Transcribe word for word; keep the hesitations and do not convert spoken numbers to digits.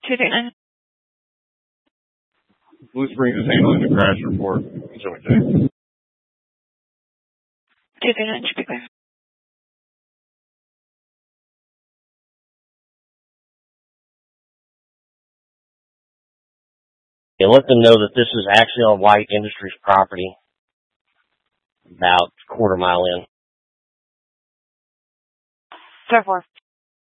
two three nine. Blue Springs is handling the crash report. So we do. two three nine should be clear. And let them know that this is actually on White Industries property, about a quarter mile in. Four four.